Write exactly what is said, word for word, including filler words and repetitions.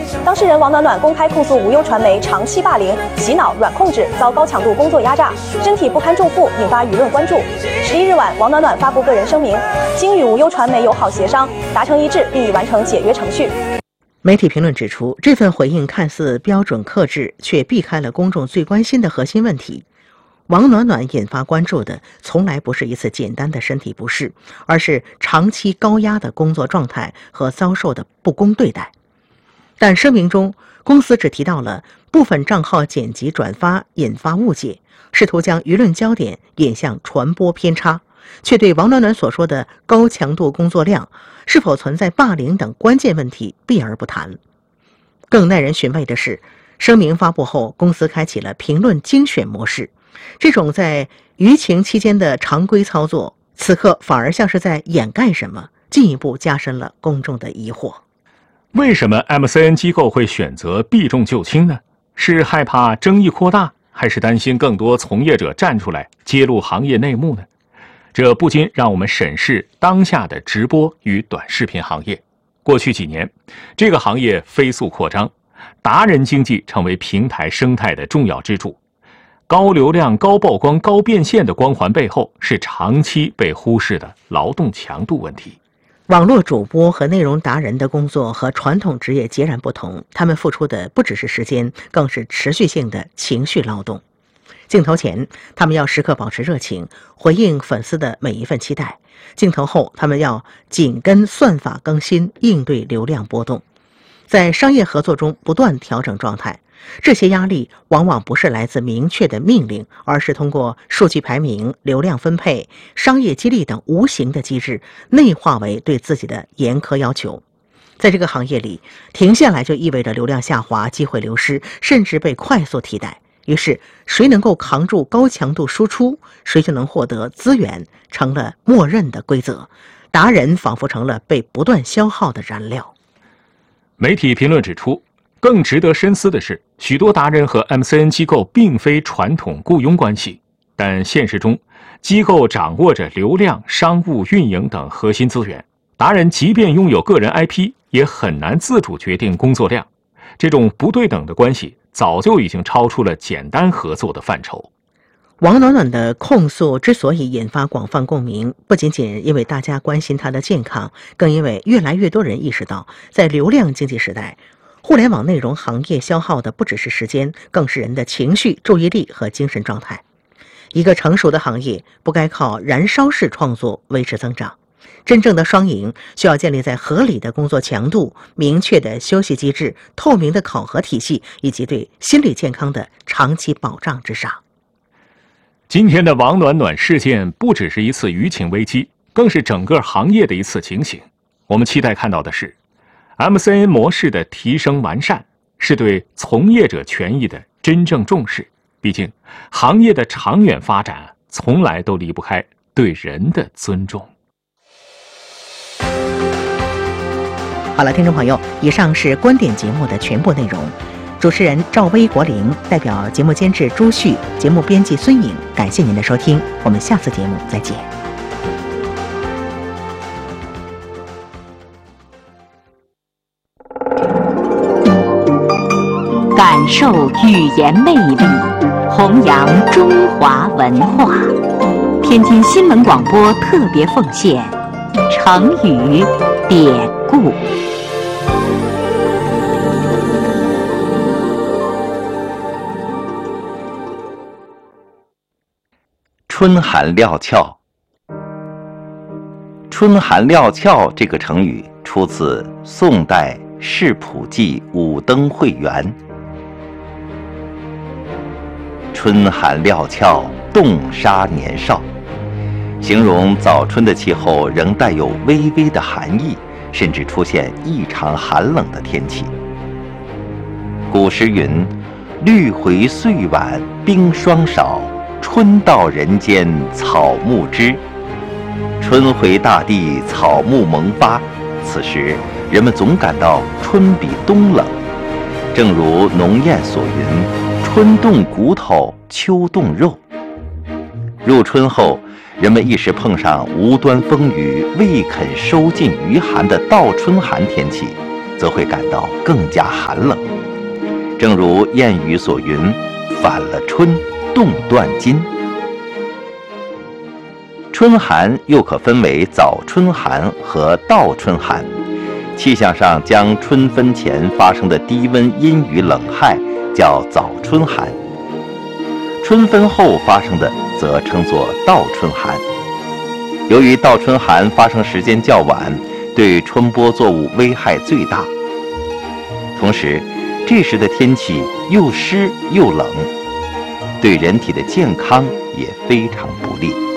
当事人王暖暖公开控诉无忧传媒长期霸凌、洗脑、软控制，遭高强度工作压榨，身体不堪重负，引发舆论关注。十一日晚，王暖暖发布个人声明，经与无忧传媒友好协商，达成一致，并已完成解约程序。 媒体评论指出，这份回应看似标准克制，却避开了公众最关心的核心问题。王暖暖引发关注的从来不是一次简单的身体不适，而是长期高压的工作状态和遭受的不公对待。但声明中，公司只提到了部分账号剪辑转发引发误解，试图将舆论焦点引向传播偏差，却对王暖暖所说的高强度工作量是否存在霸凌等关键问题避而不谈。更耐人寻味的是，声明发布后，公司开启了评论精选模式。这种在舆情期间的常规操作，此刻反而像是在掩盖什么，进一步加深了公众的疑惑。 为什么 M C N 机构会选择避重就轻呢？是害怕争议扩大，还是担心更多从业者站出来揭露行业内幕呢？这不禁让我们审视当下的直播与短视频行业。过去几年，这个行业飞速扩张，达人经济成为平台生态的重要支柱。高流量、高曝光、高变现的光环背后，是长期被忽视的劳动强度问题。 网络主播和内容达人的工作和传统职业截然不同，他们付出的不只是时间，更是持续性的情绪劳动。镜头前，他们要时刻保持热情，回应粉丝的每一份期待；镜头后，他们要紧跟算法更新，应对流量波动，在商业合作中不断调整状态。这些压力往往不是来自明确的命令，而是通过数据排名、流量分配、商业激励等无形的机制内化为对自己的严苛要求。在这个行业里，停下来就意味着流量下滑、机会流失，甚至被快速替代。于是，谁能够扛住高强度输出，谁就能获得资源，成了默认的规则。达人仿佛成了被不断消耗的燃料。 媒体评论指出，更值得深思的是，许多达人和 M C N 机构并非传统雇佣关系，但现实中，机构掌握着流量、商务、运营等核心资源，达人即便拥有个人 I P， 也很难自主决定工作量。这种不对等的关系，早就已经超出了简单合作的范畴。 王暖暖的控诉之所以引发广泛共鸣，不仅仅因为大家关心她的健康，更因为越来越多人意识到，在流量经济时代，互联网内容行业消耗的不只是时间，更是人的情绪、注意力和精神状态。一个成熟的行业不该靠燃烧式创作维持增长，真正的双赢需要建立在合理的工作强度、明确的休息机制、透明的考核体系以及对心理健康的长期保障之上。 今天的王暖暖事件不只是一次舆情危机，更是整个行业的一次警醒。我们期待看到的是M C N 模式的提升完善，是对从业者权益的真正重视。毕竟，行业的长远发展从来都离不开对人的尊重。 好了，听众朋友，以上是观点节目的全部内容。主持人赵薇、国林，代表节目监制朱旭，节目编辑孙颖，感谢您的收听，我们下次节目再见。 感受语言魅力，弘扬中华文化。天津新闻广播特别奉献成语典故。 春寒料峭。春寒料峭这个成语出自宋代世仆记五灯会元。春寒料峭，冻杀年少，形容早春的气候仍带有微微的寒意，甚至出现异常寒冷的天气。古时云：绿回岁晚冰霜少，春到人间草木知。春回大地，草木萌发，此时人们总感到春比冬冷。正如农谚所云：春冻骨头，秋冻肉。入春后，人们一时碰上无端风雨未肯收尽余寒的倒春寒天气， 则会感到更加寒冷。正如谚语所云：“反了春，冻断筋。”春寒又可分为早春寒和倒春寒，气象上将春分前发生的低温阴雨冷害叫早春寒，春分后发生的则称作倒春寒。由于倒春寒发生时间较晚，对春播作物危害最大，同时这时的天气又湿又冷，对人体的健康也非常不利。